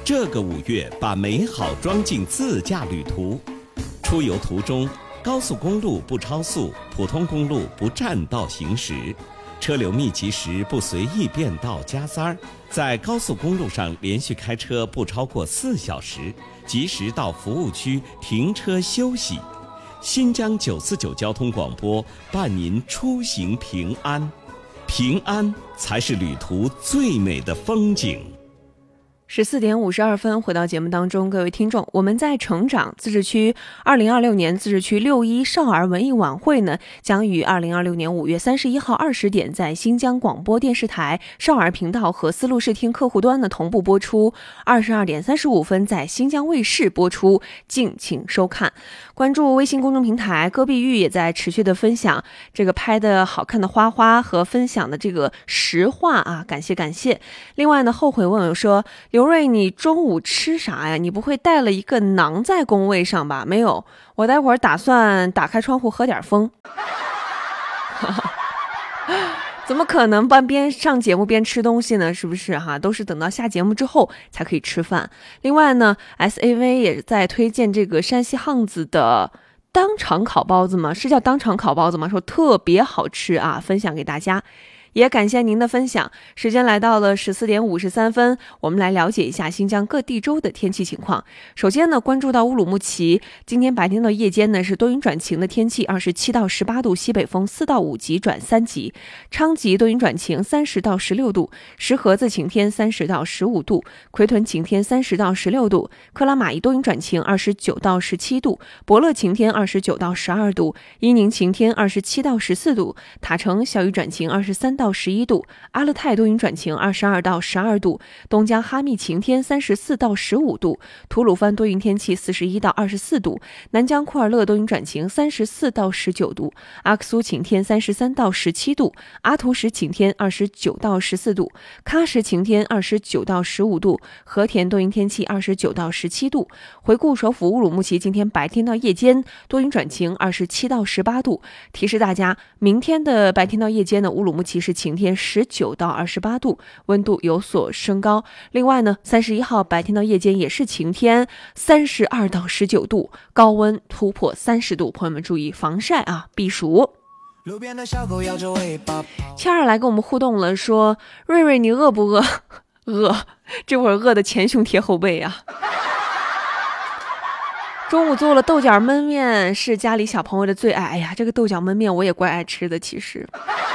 这个5月，把美好装进自驾旅途。出游途中，高速公路不超速，普通公路不占道行驶，车流密集时不随意变道加塞儿，在高速公路上连续开车不超过4小时，及时到服务区停车休息。新疆949交通广播伴您出行平安，平安才是旅途最美的风景。 14点52分，回到节目当中，各位听众，我们在成长自治区2026年自治区6·1少儿文艺晚会呢，将于2026年5月31号20点在新疆广播电视台少儿频道和丝路视听客户端呢同步播出，22点35分在新疆卫视播出，敬请收看。关注微信公众平台，戈壁玉也在持续的分享这个拍的好看的花花和分享的这个实话啊，感谢。另外呢，后悔问我说，刘瑞，你中午吃啥呀？你不会带了一个馕在工位上吧？没有，我待会儿打算打开窗户喝点风。怎么可能边上节目边吃东西呢？是不是哈？都是等到下节目之后才可以吃饭。另外呢 ，SAV 也在推荐这个山西巷子的当场烤包子吗？是叫当场烤包子吗？说特别好吃啊，分享给大家。也感谢您的分享。时间来到了14点53分，我们来了解一下新疆各地州的天气情况。首先呢，关注到乌鲁木齐，今天白天到夜间呢是多云转晴的天气，27到18度，西北风4到5级转3级。昌吉多云转晴，30到16度；石河子晴天，30到15度；奎屯晴天，30到16度；克拉玛依多云转晴，29到17度；博乐晴天，29到12度；伊宁晴天，27到14度；塔城小雨转晴，23到11度；阿勒泰多云转晴，22到12度；东江哈密晴天，34到15度；吐鲁番多云天气，41到24度；南疆库尔勒多云转晴，34到19度；阿克苏晴天，33到17度；阿图什晴天，29到14度；喀什晴天，29到15度；和田多云天气，29到17度。回顾首府乌鲁木齐，今天白天到夜间多云转晴，27到18度。提示大家，明天的白天到夜间呢，乌鲁木齐是晴天，19到28度，温度有所升高。另外呢，31号白天到夜间也是晴天，32到19度，高温突破30度，朋友们注意防晒啊，避暑。倩儿来跟我们互动了，说瑞瑞你饿不饿？饿，这会儿饿的前胸贴后背啊。中午做了豆角焖面，是家里小朋友的最爱。哎呀，这个豆角焖面我也怪爱吃的，其实。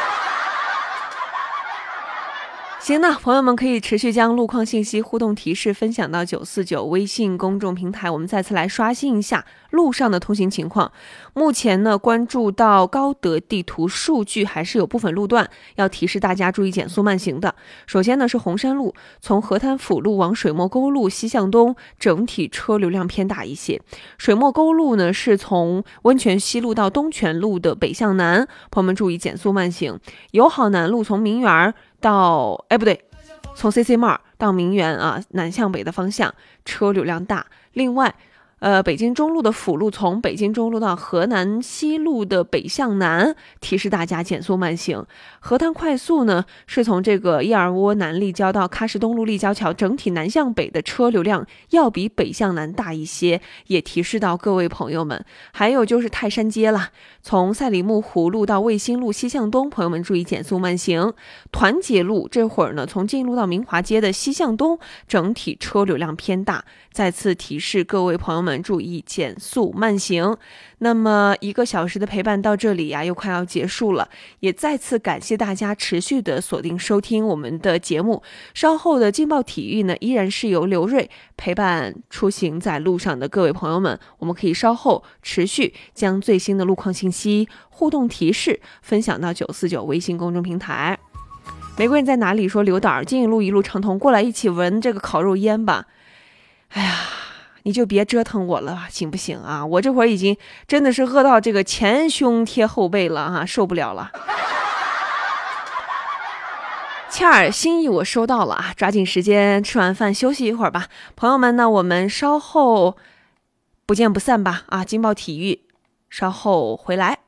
行，那朋友们可以持续将路况信息、互动提示分享到949微信公众平台。我们再次来刷新一下路上的通行情况。目前呢，关注到高德地图数据，还是有部分路段要提示大家注意减速慢行的。首先呢是红山路，从河滩辅路往水墨沟路西向东，整体车流量偏大一些。水墨沟路呢是从温泉西路到东泉路的北向南，朋友们注意减速慢行。友好南路从名园到从 CC Mall 到名园啊，南向北的方向车流量大。另外北京中路的辅路从北京中路到河南西路的北向南，提示大家减速慢行。河滩快速呢是从这个伊尔窝南立交到喀什东路立交桥，整体南向北的车流量要比北向南大一些，也提示到各位朋友们。还有就是泰山街啦，从赛里木湖路到卫星路西向东，朋友们注意减速慢行。团结路这会儿呢从进路到明华街的西向东，整体车流量偏大，再次提示各位朋友们注意减速慢行。那么1个小时的陪伴到这里又快要结束了，也再次感谢大家持续的锁定收听我们的节目。稍后的劲爆体育呢，依然是由刘瑞陪伴出行在路上的各位朋友们，我们可以稍后持续将最新的路况信息、互动提示分享到949微信公众平台。玫瑰人在哪里说，刘导进一路一路畅通，过来一起闻这个烤肉烟吧。哎呀，你就别折腾我了，行不行啊？我这会儿已经真的是饿到这个前胸贴后背了啊，受不了了。倩儿心意我收到了啊，抓紧时间吃完饭休息一会儿吧。朋友们呢，我们稍后不见不散吧啊！劲爆体育稍后回来。